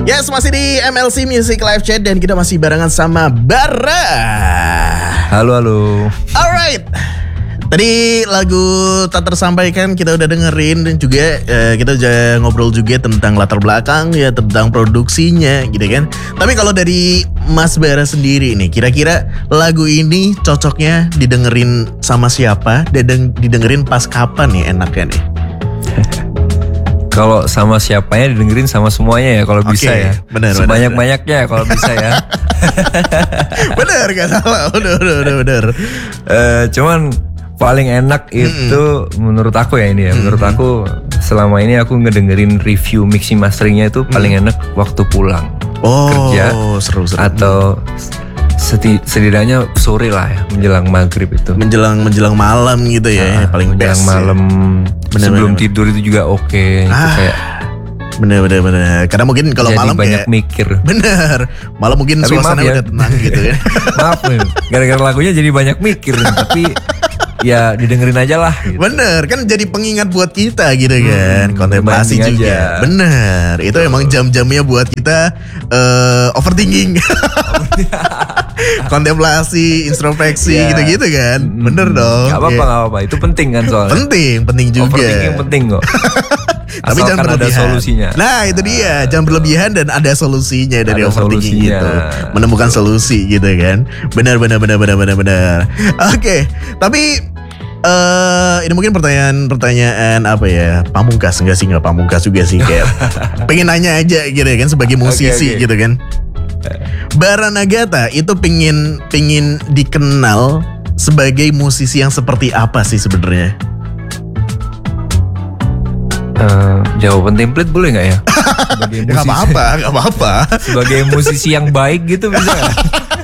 Yes, masih di MLC Music Live Chat dan kita masih barengan sama Bara. Halo. Alright. Tadi lagu tak tersampaikan kita udah dengerin dan juga kita udah ngobrol juga tentang latar belakang ya, tentang produksinya gitu kan. Tapi kalau dari Mas Bara sendiri nih, kira-kira lagu ini cocoknya didengerin sama siapa dan didengerin pas kapan nih enaknya nih? Kalau sama siapanya didengerin sama semuanya ya kalau bisa ya. Bener, sebanyak-banyaknya kalau bisa ya. Bener gak salah, bener. Cuman paling enak itu menurut aku ya ini ya. Menurut aku selama ini aku ngedengerin review mixing masteringnya itu paling enak waktu pulang kerja seru. Atau setidaknya sore lah ya, menjelang maghrib itu. Menjelang malam gitu ya, paling menjelang best malam ya. sebelum tidur itu juga oke. Itu kayak bener. Karena mungkin kalau malam banyak mikir. Bener. Malam mungkin tapi suasana udah tenang gitu ya. Maaf nih, gara-gara lagunya jadi banyak mikir nih, tapi ya didengerin aja lah gitu. Bener, kan jadi pengingat buat kita gitu kan. Kontemplasi juga aja. Bener, itu emang jam-jamnya buat kita overthinking. Kontemplasi, introspeksi gitu-gitu kan. Bener dong. Gak apa-apa, itu penting kan soalnya. Penting juga. Overthinking penting kok. Tapi jangan berlebihan. Ada solusinya. Nah itu dia, jangan berlebihan dan ada solusinya dari overthinking gitu. Menemukan solusi gitu kan. Benar. Oke, tapi ini mungkin pertanyaan apa ya? Pamungkas enggak sih? Enggak pamungkas juga sih kayak. Pengen nanya aja gitu kan sebagai musisi gitu kan. Bara Nagata itu pingin dikenal sebagai musisi yang seperti apa sih sebenarnya? Jawaban template boleh nggak ya? Gak apa-apa. Sebagai musisi yang baik gitu bisa gak?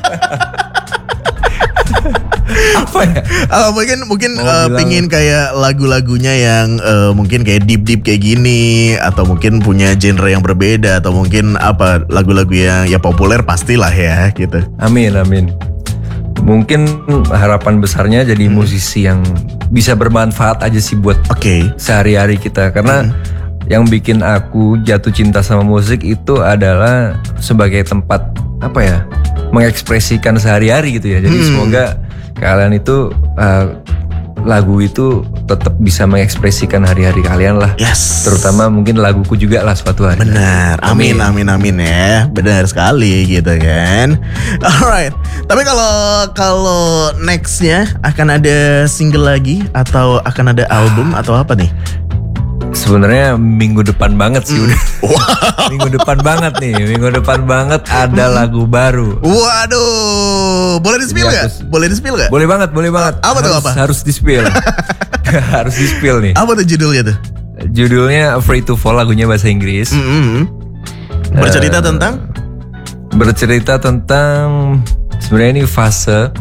Apa ya? Mungkin pingin kayak lagu-lagunya yang mungkin kayak deep kayak gini, atau mungkin punya genre yang berbeda, atau mungkin apa lagu-lagu yang ya populer pastilah ya gitu. Amin. Mungkin harapan besarnya jadi musisi yang bisa bermanfaat aja sih buat sehari-hari kita. Karena yang bikin aku jatuh cinta sama musik itu adalah sebagai tempat apa ya, mengekspresikan sehari-hari gitu ya. Jadi semoga kalian itu lagu itu tetap bisa mengekspresikan hari-hari kalian lah. Yes. Terutama mungkin laguku juga lah suatu hari. Benar. Amin ya. Benar sekali gitu kan. Alright. Tapi kalau nextnya akan ada single lagi atau akan ada album atau apa nih? Sebenarnya minggu depan banget sih udah. Minggu depan banget ada lagu baru. Waduh, boleh di-spill gak? Boleh banget. Apa tuh apa? Harus di-spill. Harus di-spill nih. Apa tuh judulnya tuh? Judulnya Afraid to Fall, lagunya bahasa Inggris. Bercerita tentang? Bercerita tentang sebenarnya ini fase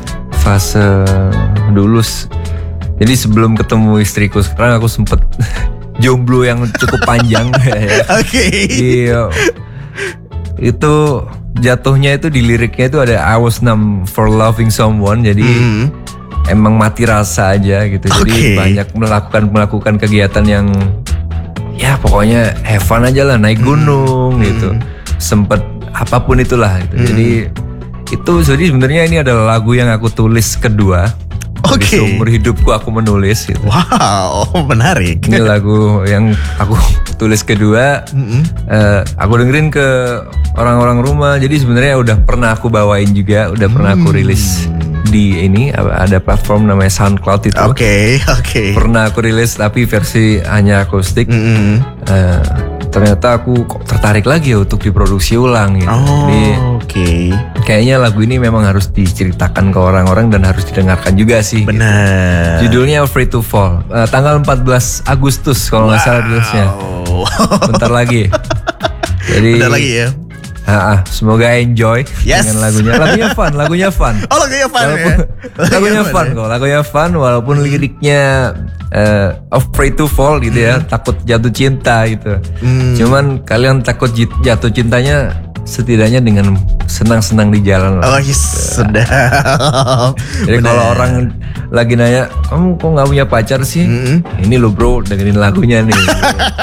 dulu. Jadi sebelum ketemu istriku sekarang aku sempet jomblo yang cukup panjang. Oke. Iya. Itu jatuhnya itu di liriknya itu ada I was numb for loving someone. Jadi emang mati rasa aja gitu. Jadi banyak melakukan kegiatan yang ya pokoknya have fun aja lah, naik gunung gitu. Sempet apapun itulah gitu. Jadi sebenarnya ini adalah lagu yang aku tulis kedua. Di seumur hidupku aku menulis gitu. Wow, menarik. Ini lagu yang aku tulis kedua. Aku dengerin ke orang-orang rumah. Jadi sebenarnya udah pernah aku bawain juga, udah pernah aku rilis di ini, ada platform namanya SoundCloud itu. Oke. Pernah aku rilis tapi versi hanya akustik. Ternyata aku kok tertarik lagi ya untuk diproduksi ulang gitu. Jadi kayaknya lagu ini memang harus diceritakan ke orang-orang dan harus didengarkan juga sih. Benar. Gitu. Judulnya Afraid to Fall. Tanggal 14 Agustus kalau nggak salah rilisnya. Bentar lagi. Jadi bentar lagi ya. Semoga enjoy dengan lagunya. Lagunya fun. Oh, lagunya fun walaupun, ya. Lagunya fun walaupun liriknya afraid to fall gitu ya, takut jatuh cinta gitu. Cuman kalian takut jatuh cintanya setidaknya dengan senang-senang di jalan lah. Sedap. Jadi kalau orang lagi nanya, kamu kok nggak punya pacar sih? Ini lo bro, dengerin lagunya nih.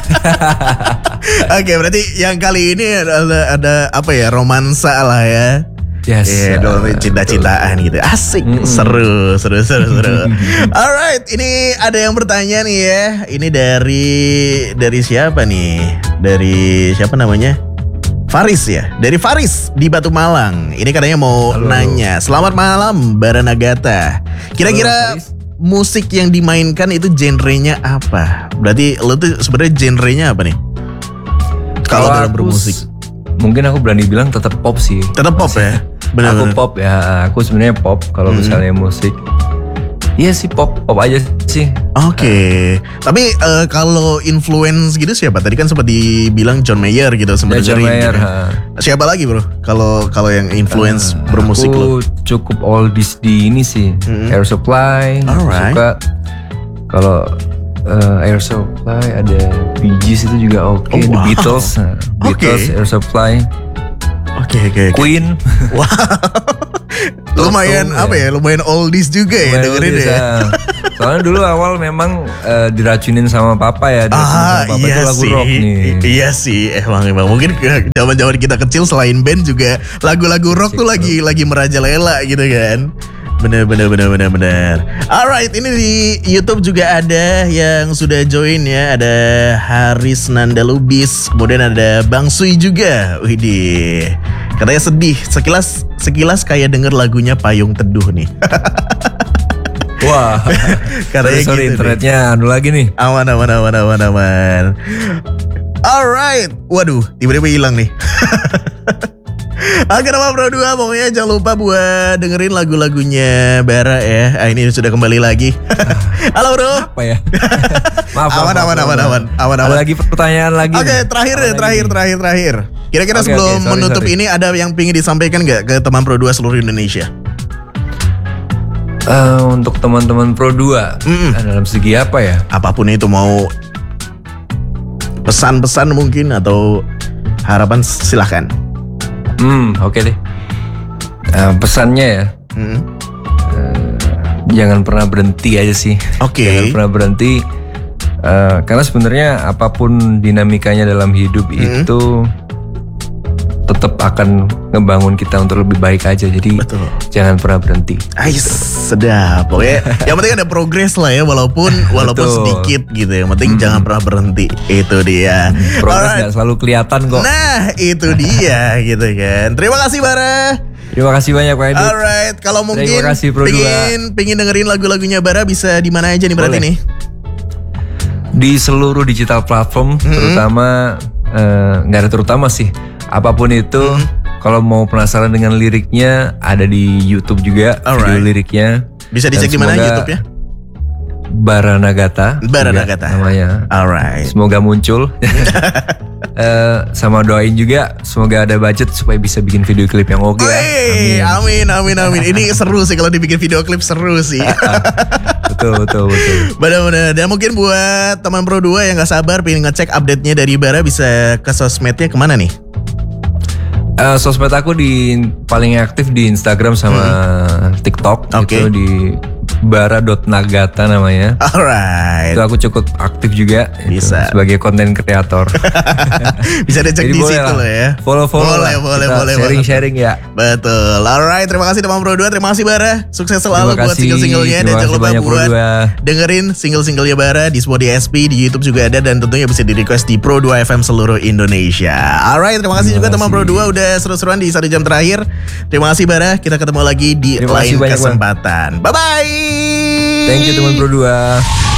Oke, berarti yang kali ini ada apa ya, romansa lah ya. Yes. Cinta-cintaan gitu. Asik, seru. Alright, ini ada yang bertanya nih ya. Ini dari siapa nih? Dari siapa namanya? Faris ya. Dari Faris di Batu Malang. Ini katanya mau nanya. Selamat malam Baranagata. Kira-kira musik yang dimainkan itu genrenya apa? Berarti lo tuh sebenarnya genrenya apa nih? Kalau dalam bermusik. Mungkin aku berani bilang tetap pop sih. Tetap pop ya? Benar. Aku pop ya, aku sebenarnya pop kalau misalnya musik. Iya sih pop aja sih. Oke. Tapi kalau influence gitu siapa? Tadi kan sempat dibilang John Mayer gitu, sempat John Mayer. Gitu. Siapa lagi bro? Kalau yang influence bermusik lo? Aku cukup oldies di ini sih. Air Supply. Suka. Kalau Air Supply ada Bee Gees itu juga oke. The Beatles. Beatles, Air Supply. Oke. Queen. Wow. Lumayan apa ya? Lumayan oldies juga ya dengerin ya. Soalnya dulu awal memang diracunin sama papa ya. Sama papa iya itu lagu sih. rock nih. Iya sih, emang mungkin zaman-zaman kita kecil selain band juga lagu-lagu rock tuh lagi merajalela gitu kan. Bener. Alright, ini di YouTube juga ada yang sudah join ya. Ada Haris Nanda Lubis, kemudian ada Bang Sui juga. Widih, katanya sedih. Sekilas kayak denger lagunya Payung Teduh nih. Wah, katanya sorry gitu internetnya anu lagi nih. Aman. Alright, waduh, tiba-tiba hilang nih. Oke nama Pro 2, pokoknya jangan lupa buat dengerin lagu-lagunya Bara ya. Ini sudah kembali lagi. Halo bro. Apa ya? Maaf. Aman. Ada lagi pertanyaan lagi. Oke, terakhir. Kira-kira sebelum menutup ini ada yang pingin disampaikan gak ke teman Pro 2 seluruh Indonesia? Untuk teman-teman Pro 2 dalam segi apa ya? Apapun itu, mau pesan-pesan mungkin atau harapan, silahkan. Oke deh. Pesannya ya, jangan pernah berhenti aja sih. Jangan pernah berhenti, karena sebenarnya apapun dinamikanya dalam hidup itu tetap akan ngebangun kita untuk lebih baik aja. Jadi jangan pernah berhenti. Sedap. Pokoknya yang penting ada progres lah ya, walaupun sedikit gitu. Yang penting jangan pernah berhenti. Itu dia. Progres gak selalu kelihatan kok. Nah itu dia gitu kan. Terima kasih Bara. Terima kasih banyak Pak Edit. Alright, kalau mungkin pingin dengerin lagu-lagunya Bara bisa di mana aja nih berarti nih? Di seluruh digital platform, terutama nggak ada terutama sih. Apapun itu, kalau mau penasaran dengan liriknya, ada di YouTube juga video liriknya. Bisa dicek di mana YouTube-nya? Baranagata namanya. Alright. Semoga muncul. Sama doain juga semoga ada budget supaya bisa bikin video klip yang oke. Amin. Ini seru sih kalau dibikin video klip, seru sih. Betul. Benar-benar. Dan mungkin buat teman Pro 2 yang gak sabar pengen ngecek update-nya dari Bara, bisa ke sosmednya kemana nih? Sosmed aku paling aktif di Instagram sama TikTok. Itu di bara.nagata namanya. Alright. Itu aku cukup aktif juga. Bisa. Sebagai konten kreator. Bisa dicek di situ loh ya. Follow. Boleh. Sharing ya. Betul. Alright. Terima kasih teman Pro 2. Terima kasih Bara. Sukses selalu buat single-singlenya. Dan jangan lupa buat dengerin single-singlenya Bara di Spotify SP, di YouTube juga ada. Dan tentunya bisa di request di Pro 2 FM seluruh Indonesia. Alright. Terima kasih juga teman Pro 2 udah seru-seruan di 1 jam terakhir. Terima kasih Bara. Kita ketemu lagi di lain kesempatan. Bye-bye. Thank you teman Pro 2.